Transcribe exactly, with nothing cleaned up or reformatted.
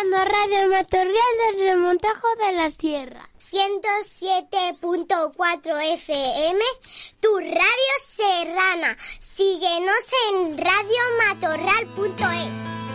escuchando Radio Matorral del Remontajo de la Sierra. ciento siete punto cuatro F M, tu radio serrana. Síguenos en radio matorral punto es.